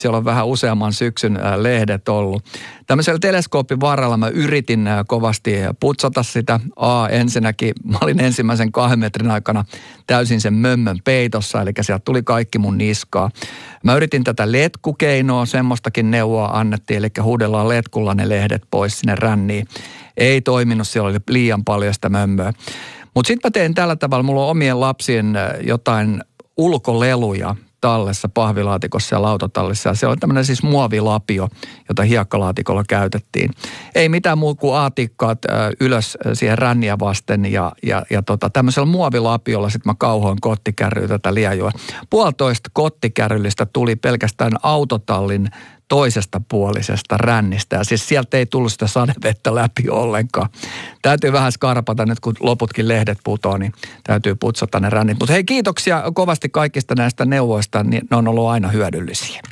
Siellä on vähän useamman syksyn lehdet ollut. Tämmöisellä teleskoopin varrella mä yritin kovasti putsata sitä. Ensinnäkin mä olin ensimmäisen 2 metrin aikana täysin sen mömmön peitossa, eli sieltä tuli kaikki mun niskaa. Mä yritin tätä letkukeinoa, semmoistakin neuvoa annettiin, eli huudellaan letkulla ne lehdet pois sinne ränniin. Ei toiminut, siellä oli liian paljon sitä mömmöä. Mutta sitten mä tein tällä tavalla, mulla on omien lapsien jotain ulkoleluja tallessa, pahvilaatikossa ja lautatallissa. Ja se on tämmöinen siis muovilapio, jota hiekkalaatikolla käytettiin. Ei mitään muu kuin aatikkaat ylös siihen ränniä vasten ja tämmöisellä muovilapiolla sitten mä kauhoin kottikärryä tätä liejua. 1,5 kottikärryllistä tuli pelkästään autotallin toisesta puolisesta rännistä. Ja siis sieltä ei tullut sitä sadevettä läpi ollenkaan. Täytyy vähän skarpata nyt, kun loputkin lehdet putoo, niin täytyy putsata ne rännit. Mutta hei, kiitoksia kovasti kaikista näistä neuvoista, niin ne on ollut aina hyödyllisiä.